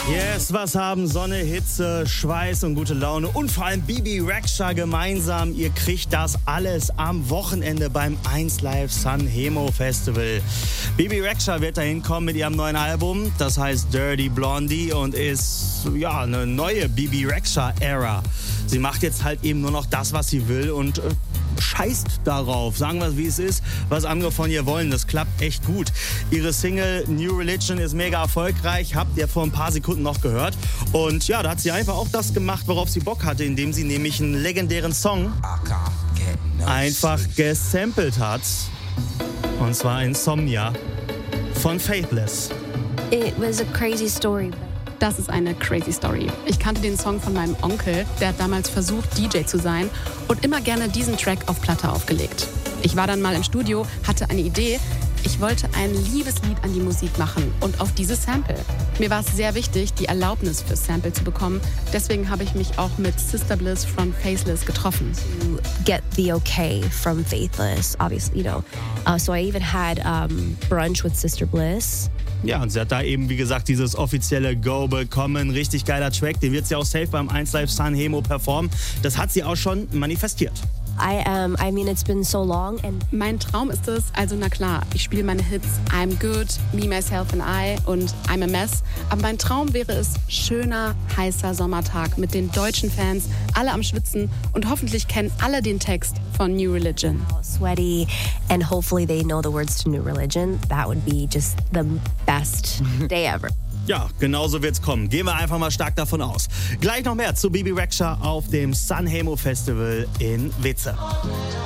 Yes, was haben Sonne, Hitze, Schweiß und gute Laune und vor allem Bebe Rexha gemeinsam. Ihr kriegt das alles am Wochenende beim 1Live Sanremo Festival. Bebe Rexha wird dahin kommen mit ihrem neuen Album, das heißt Dirty Blondie und ist ja eine neue Bebe Rexha-Ära. Sie macht jetzt halt eben nur noch das, was sie will und scheißt darauf. Sagen wir es, wie es ist, was andere von ihr wollen. Das klappt echt gut. Ihre Single New Religion ist mega erfolgreich. Habt ihr vor ein paar Sekunden noch gehört. Und ja, da hat sie einfach auch das gemacht, worauf sie Bock hatte, indem sie nämlich einen legendären Song einfach gesampelt hat. Und zwar Insomnia von Faithless. It was a crazy story. Das ist eine crazy Story. Ich kannte den Song von meinem Onkel, der hat damals versucht, DJ zu sein und immer gerne diesen Track auf Platte aufgelegt. Ich war dann mal im Studio, hatte eine Idee. Ich wollte ein Liebeslied an die Musik machen und auf dieses Sample. Mir war es sehr wichtig, die Erlaubnis fürs Sample zu bekommen. Deswegen habe ich mich auch mit Sister Bliss von Faithless getroffen. To get the okay from Faithless, obviously, you know. So I even had brunch with Sister Bliss. Ja, und sie hat da eben, wie gesagt, dieses offizielle Go bekommen. Richtig geiler Track, den wird sie auch safe beim 1Live Sanremo performen. Das hat sie auch schon manifestiert. I mean, it's been so long and Mein Traum ist es, also na klar, ich spiele meine Hits I'm Good, Me, Myself and I und I'm a Mess. Aber mein Traum wäre es, schöner, heißer Sommertag mit den deutschen Fans, alle am Schwitzen und hoffentlich kennen alle den Text von New Religion. sweaty, and hopefully they know the words to New Religion. That would be just the best day ever. Ja, genau so wird's kommen. Gehen wir einfach mal stark davon aus. Gleich noch mehr zu Bebe Rexha auf dem Sanremo Festival in Witze.